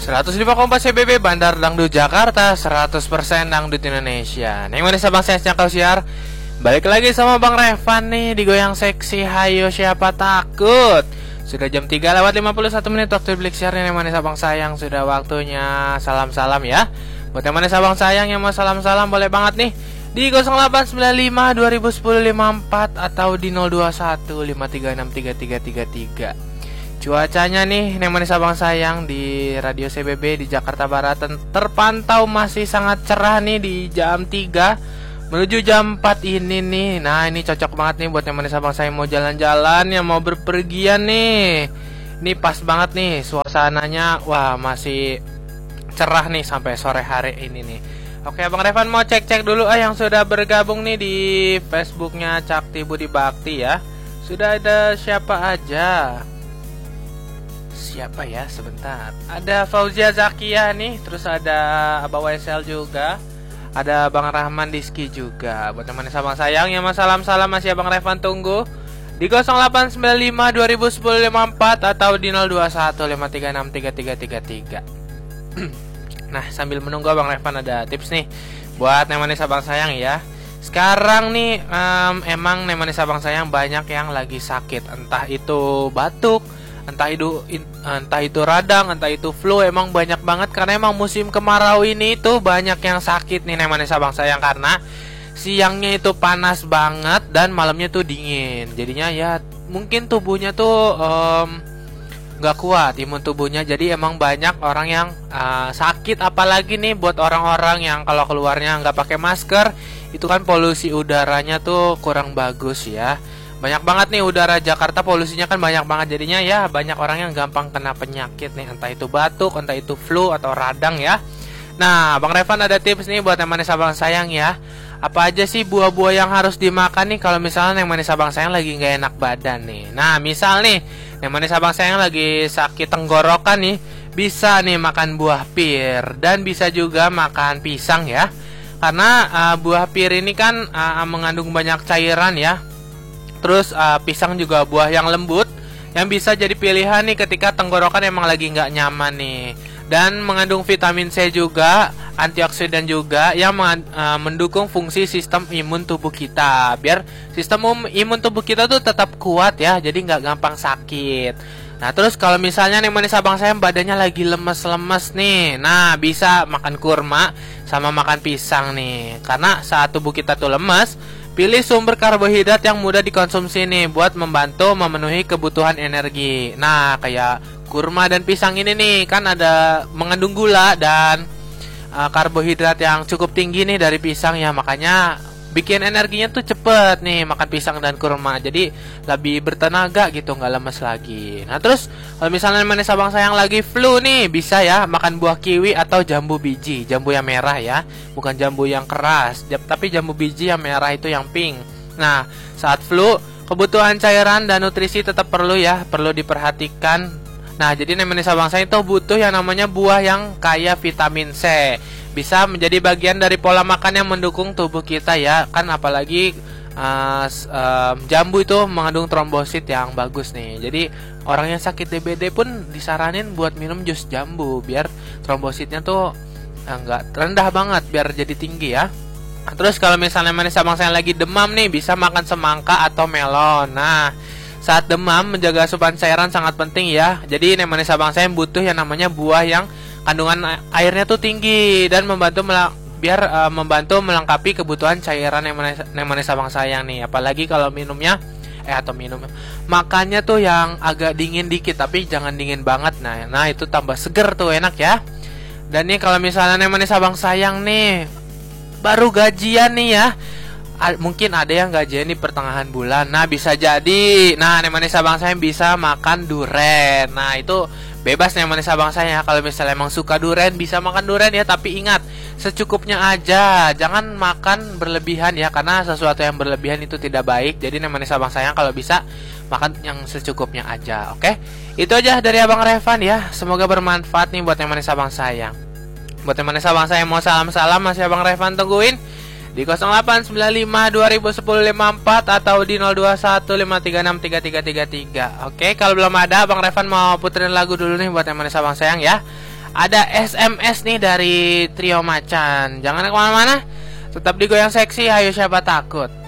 105,4 CBB Bandar Dangdut Jakarta, 100% Dangdut Indonesia. Nih manis abang saya kau siar. Balik lagi sama Bang Revan nih di Goyang Seksi. Hayo siapa takut. Sudah jam 3 lewat 51 menit waktu Blik Siar nih manis abang sayang. Sudah waktunya salam-salam ya. Buat yang manis abang sayang yang mau salam-salam boleh banget nih di 0895 2010 54 atau di 021 536 3333. Cuacanya nih yang manis abang sayang di Radio CBB di Jakarta Barat terpantau masih sangat cerah nih di jam 3 menuju jam 4 ini nih. Nah ini cocok banget nih buat yang manis abang sayang mau jalan-jalan, yang mau berpergian nih. Ini pas banget nih suasananya, wah masih cerah nih sampai sore hari ini nih. Oke Bang Revan mau cek-cek dulu yang sudah bergabung nih di Facebooknya Cakti Budi Bakti ya. Sudah ada siapa aja? Siapa ya, sebentar. Ada Fauzia Zakia nih, terus ada Abah Waisel juga, ada Bang Rahman Diski juga. Buat teman abang sayang yang mau salam-salam masih Abang Revan tunggu di 0895 2010 54 atau di 021 536 3333. Nah sambil menunggu Abang Revan ada tips nih buat manis abang sayang ya. Sekarang nih emang manis abang sayang banyak yang lagi sakit, entah itu batuk, entah itu radang, entah itu flu. Emang banyak banget karena emang musim kemarau ini tuh banyak yang sakit nih manis abang sayang, karena siangnya itu panas banget dan malamnya tuh dingin. Jadinya ya mungkin tubuhnya tuh nggak kuat imun tubuhnya. Jadi emang banyak orang yang sakit, apalagi nih buat orang-orang yang kalau keluarnya nggak pakai masker, itu kan polusi udaranya tuh kurang bagus ya. Banyak banget nih udara Jakarta polusinya kan banyak banget, jadinya ya banyak orang yang gampang kena penyakit nih, entah itu batuk, entah itu flu atau radang ya. Nah Bang Revan ada tips nih buat yang manis abang sayang ya. Apa aja sih buah-buah yang harus dimakan nih kalau misalnya yang manis abang sayang lagi nggak enak badan nih. Nah misal nih yang manis abang sayang lagi sakit tenggorokan nih, bisa nih makan buah pir dan bisa juga makan pisang ya. Karena buah pir ini kan mengandung banyak cairan ya. Terus pisang juga buah yang lembut yang bisa jadi pilihan nih ketika tenggorokan emang lagi nggak nyaman nih. Dan mengandung vitamin C juga, antioksidan juga yang mendukung fungsi sistem imun tubuh kita, biar sistem imun tubuh kita tuh tetap kuat ya, jadi nggak gampang sakit. Nah terus kalau misalnya nih manis abang saya badannya lagi lemes-lemes nih, nah bisa makan kurma sama makan pisang nih. Karena saat tubuh kita tuh lemes, pilih sumber karbohidrat yang mudah dikonsumsi nih buat membantu memenuhi kebutuhan energi. Nah kayak kurma dan pisang ini nih kan ada mengandung gula dan karbohidrat yang cukup tinggi nih dari pisang ya, makanya bikin energinya tuh cepet nih makan pisang dan kurma, jadi lebih bertenaga gitu, nggak lemes lagi. Nah terus kalau misalnya manis abang sayang lagi flu nih, bisa ya makan buah kiwi atau jambu biji, jambu yang merah ya, bukan jambu yang keras, tapi jambu biji yang merah itu yang pink. Nah saat flu kebutuhan cairan dan nutrisi tetap perlu ya, perlu diperhatikan. Nah jadi manis abang saya itu butuh yang namanya buah yang kaya vitamin C, bisa menjadi bagian dari pola makan yang mendukung tubuh kita ya. Kan apalagi jambu itu mengandung trombosit yang bagus nih. Jadi orang yang sakit DBD pun disaranin buat minum jus jambu, biar trombositnya tuh enggak rendah banget, biar jadi tinggi ya. Terus kalau misalnya manis abang saya lagi demam nih, bisa makan semangka atau melon. Nah saat demam menjaga asupan cairan sangat penting ya. Jadi manis abang saya butuh yang namanya buah yang kandungan airnya tuh tinggi dan membantu membantu melengkapi kebutuhan cairan yang manis abang sayang nih. Apalagi kalau minumnya makannya tuh yang agak dingin dikit, tapi jangan dingin banget. Nah itu tambah seger tuh, enak ya. Dan nih kalau misalnya manis abang sayang nih baru gajian nih ya, mungkin ada yang gajian di pertengahan bulan. Nah bisa jadi manis abang saya bisa makan duren. Nah itu bebas manis abang saya, kalau misalnya emang suka duren bisa makan duren ya, tapi ingat secukupnya aja, jangan makan berlebihan ya, karena sesuatu yang berlebihan itu tidak baik. Jadi manis abang sayang kalau bisa makan yang secukupnya aja. Oke, itu aja dari Abang Revan ya, semoga bermanfaat nih buat manis abang sayang. Buat manis abang saya mau salam-salam masih Abang Revan tungguin di 0895 2010 54 atau di 021 536 3333. Oke, kalau belum ada Bang Revan mau puterin lagu dulu nih buat yang manis abang sayang ya. ada SMS nih dari Trio Macan. Jangan kemana-mana, tetap di Goyang Seksi, hayo siapa takut.